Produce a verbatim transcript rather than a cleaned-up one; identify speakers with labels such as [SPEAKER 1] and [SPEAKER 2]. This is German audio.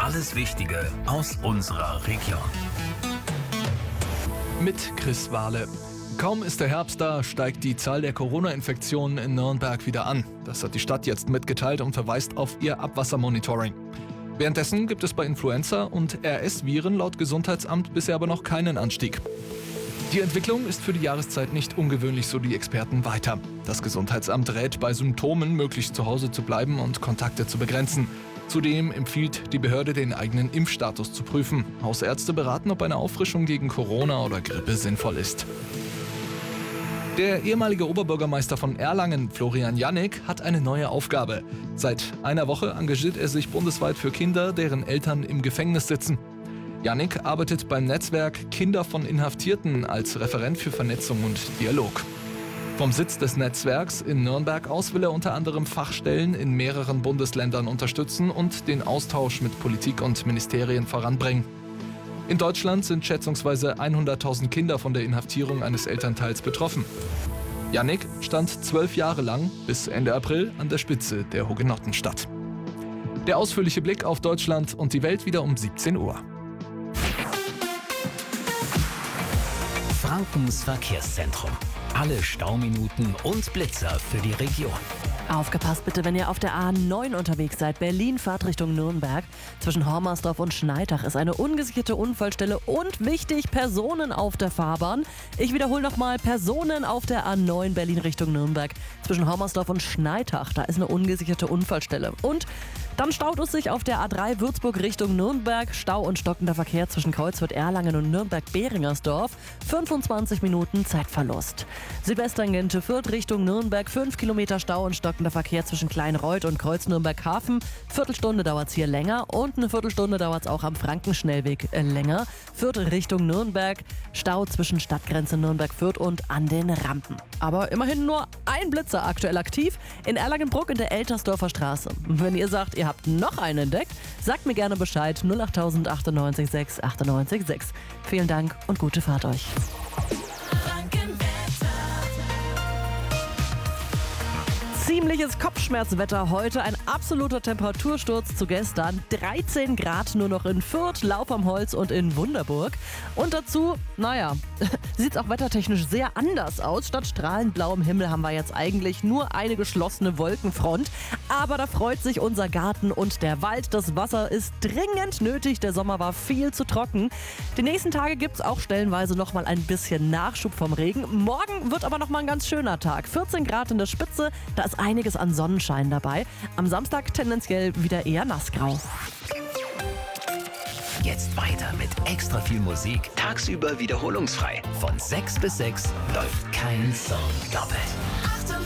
[SPEAKER 1] Alles Wichtige aus unserer Region.
[SPEAKER 2] Mit Chris Wahle. Kaum ist der Herbst da, steigt die Zahl der Corona-Infektionen in Nürnberg wieder an. Das hat die Stadt jetzt mitgeteilt und verweist auf ihr Abwassermonitoring. Währenddessen gibt es bei Influenza- und R S-Viren laut Gesundheitsamt bisher aber noch keinen Anstieg. Die Entwicklung ist für die Jahreszeit nicht ungewöhnlich, so die Experten weiter. Das Gesundheitsamt rät, bei Symptomen möglichst zu Hause zu bleiben und Kontakte zu begrenzen. Zudem empfiehlt die Behörde, den eigenen Impfstatus zu prüfen. Hausärzte beraten, ob eine Auffrischung gegen Corona oder Grippe sinnvoll ist. Der ehemalige Oberbürgermeister von Erlangen, Florian Jannik, hat eine neue Aufgabe. Seit einer Woche engagiert er sich bundesweit für Kinder, deren Eltern im Gefängnis sitzen. Jannik arbeitet beim Netzwerk Kinder von Inhaftierten als Referent für Vernetzung und Dialog. Vom Sitz des Netzwerks in Nürnberg aus will er unter anderem Fachstellen in mehreren Bundesländern unterstützen und den Austausch mit Politik und Ministerien voranbringen. In Deutschland sind schätzungsweise hunderttausend Kinder von der Inhaftierung eines Elternteils betroffen. Jannik stand zwölf Jahre lang bis Ende April an der Spitze der Hugenottenstadt. Der ausführliche Blick auf Deutschland und die Welt wieder um siebzehn Uhr.
[SPEAKER 1] Frankens Verkehrszentrum. Alle Stauminuten und Blitzer für die Region.
[SPEAKER 3] Aufgepasst bitte, wenn ihr auf der A neun unterwegs seid. Berlin fahrt Richtung Nürnberg. Zwischen Hormersdorf und Schneitach ist eine ungesicherte Unfallstelle und wichtig, Personen auf der Fahrbahn. Ich wiederhole nochmal, Personen auf der A neun Berlin Richtung Nürnberg. Zwischen Hormersdorf und Schneitach, da ist eine ungesicherte Unfallstelle. Und dann staut es sich auf der A drei Würzburg Richtung Nürnberg. Stau und stockender Verkehr zwischen Kreuzfurt, Erlangen und Nürnberg-Behringersdorf. fünfundzwanzig Minuten Zeitverlust. Südwesttangente Fürth Richtung Nürnberg. fünf Kilometer Stau und stockender Verkehr zwischen Kleinreuth und Kreuz-Nürnberg-Hafen. Viertelstunde dauert es hier länger und eine Viertelstunde dauert es auch am Frankenschnellweg äh, länger. Fürth Richtung Nürnberg. Stau zwischen Stadtgrenze Nürnberg-Fürth und an den Rampen. Aber immerhin nur ein Blitzer aktuell aktiv in Erlangenbruck in der Eltersdorfer Straße. Wenn ihr sagt, ihr habt noch einen entdeckt, sagt mir gerne Bescheid. null acht achtundneunzig sechs achtundneunzig sechs. Vielen Dank und gute Fahrt euch. Ziemliches Kopfschmerzwetter heute, ein absoluter Temperatursturz zu gestern. dreizehn Grad nur noch in Fürth, Laub am Holz und in Wunderburg. Und dazu, naja, sieht es auch wettertechnisch sehr anders aus. Statt strahlend blauem Himmel haben wir jetzt eigentlich nur eine geschlossene Wolkenfront. Aber da freut sich unser Garten und der Wald. Das Wasser ist dringend nötig. Der Sommer war viel zu trocken. Die nächsten Tage gibt es auch stellenweise noch mal ein bisschen Nachschub vom Regen. Morgen wird aber noch mal ein ganz schöner Tag. vierzehn Grad in der Spitze, da ist einiges an Sonnenschein dabei. Am Samstag tendenziell wieder eher nassgrau.
[SPEAKER 1] Jetzt weiter mit extra viel Musik. Tagsüber wiederholungsfrei. Von sechs bis sechs läuft kein Song doppelt.